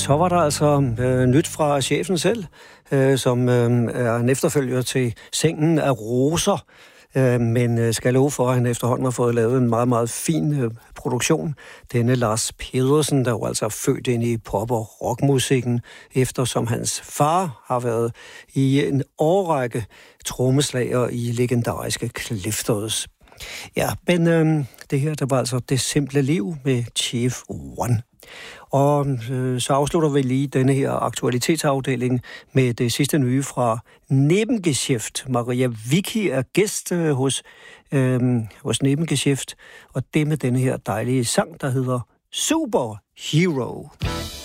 Så var der altså nyt fra chefen selv, som er en efterfølger til Sengen af roser. Men skal love for, at han efterhånden har fået lavet en meget, meget fin produktion. Denne Lars Pedersen, der jo altså er født ind i pop- og rockmusikken, eftersom hans far har været i en årrække trommeslager i legendariske Clifters. Ja, men det her, der var altså Det simple liv med Chief One. Og så afslutter vi lige denne her aktualitetsafdeling med det sidste nye fra Nebengeschäft. Maria Vicky er gæst hos Nebengeschäft, og det med denne her dejlige sang, der hedder Superhero.